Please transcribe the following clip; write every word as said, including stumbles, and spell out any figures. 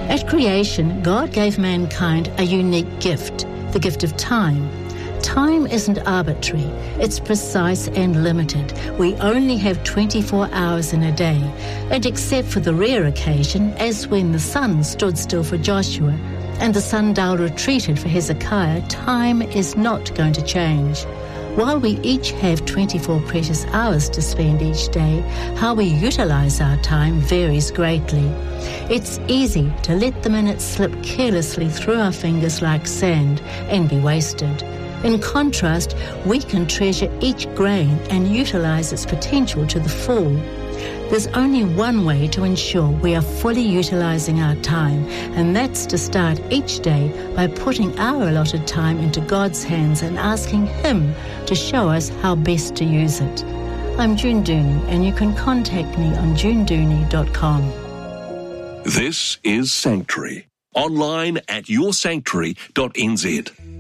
At creation, God gave mankind a unique gift, the gift of time. Time isn't arbitrary, it's precise and limited. We only have twenty-four hours in a day, and except for the rare occasion, as when the sun stood still for Joshua and the sundial retreated for Hezekiah, time is not going to change. While we each have twenty-four precious hours to spend each day, how we utilize our time varies greatly. It's easy to let the minutes slip carelessly through our fingers like sand and be wasted. In contrast, we can treasure each grain and utilize its potential to the full. There's only one way to ensure we are fully utilizing our time, and that's to start each day by putting our allotted time into God's hands and asking Him to show us how best to use it. I'm June Dooney, and you can contact me on june dooney dot com. This is Sanctuary, online at your sanctuary dot n z.